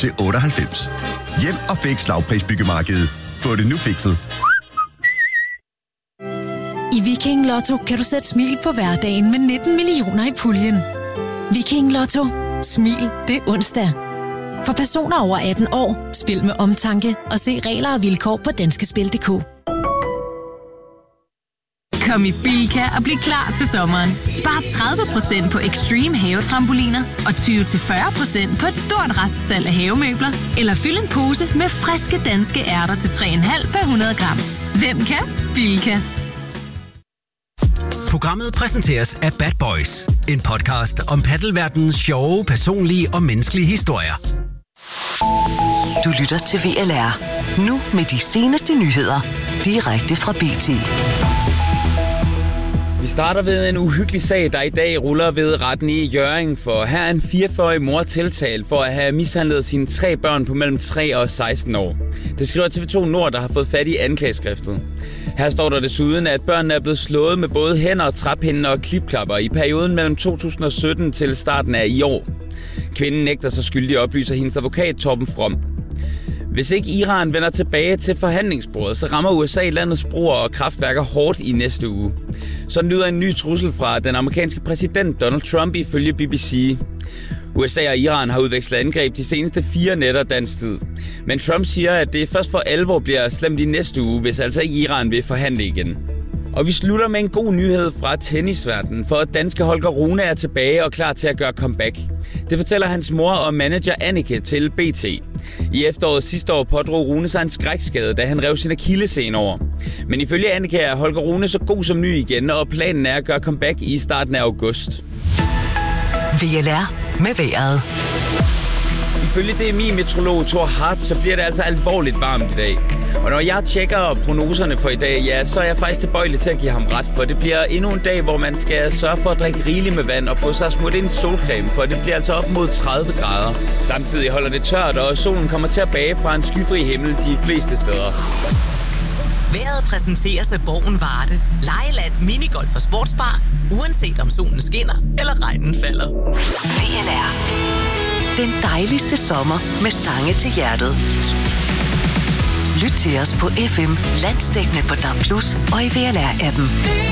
til 98. Hjem og Fix lavprisbyggemarkedet. Få det nu fikset. I Viking Lotto kan du sætte smil på hverdagen med 19 millioner i puljen. Viking Lotto. Smil det er onsdag. For personer over 18 år, spil med omtanke og se regler og vilkår på danskespil.dk. Kom i Bilka og bliv klar til sommeren. Spar 30% på Extreme havetrampoliner og 20-40% på et stort restsalg af havemøbler. Eller fyld en pose med friske danske ærter til 3,5 per 100 gram. Hvem kan? Bilka. Programmet præsenteres af Bad Boys. En podcast om paddelverdenens sjove, personlige og menneskelige historier. Du lytter til VLR. Nu med de seneste nyheder. Direkte fra BT. Vi starter ved en uhyggelig sag, der i dag ruller ved retten i Hjørring, for her er en 44-årig mor tiltalt for at have mishandlet sine 3 børn på mellem 3 og 16 år. Det skriver TV2 Nord, der har fået fat i anklageskriftet. Her står der desuden, at børnene er blevet slået med både hænder, træpinde og klipklapper i perioden mellem 2017 til starten af i år. Kvinden nægter sig skyldig, oplyser hendes advokat Torben From. Hvis ikke Iran vender tilbage til forhandlingsbordet, så rammer USA landets broer og kraftværker hårdt i næste uge. Så lyder en ny trussel fra den amerikanske præsident Donald Trump ifølge BBC. USA og Iran har udvekslet angreb de seneste 4 nætter dansk tid. Men Trump siger, at det først for alvor bliver slemt i næste uge, hvis altså ikke Iran vil forhandle igen. Og vi slutter med en god nyhed fra tennisverdenen, for danske Holger Rune er tilbage og klar til at gøre comeback. Det fortæller hans mor og manager Annike til BT. I efteråret sidste år pådrog Rune sig en skrækskade, da han rev sin akillescene over. Men ifølge Annike er Holger Rune så god som ny igen, og planen er at gøre comeback i starten af august. VLR med vejret. Ifølge DMI-meteorolog Thor Hart, så bliver det altså alvorligt varmt i dag. Og når jeg tjekker prognoserne for i dag, ja, så er jeg faktisk tilbøjelig til at give ham ret, for det bliver endnu en dag, hvor man skal sørge for at drikke rigeligt med vand og få sig smurt ind i solcreme, for det bliver altså op mod 30 grader. Samtidig holder det tørt, og solen kommer til at bage fra en skyfri himmel de fleste steder. Vejret præsenteres af Borgen Varde. Lejeland, minigolf og sportsbar. Uanset om solen skinner eller regnen falder. VLR. Den dejligste sommer med sange til hjertet. Lyt til os på FM, landsdækkende på DAB+ og i VLR-appen.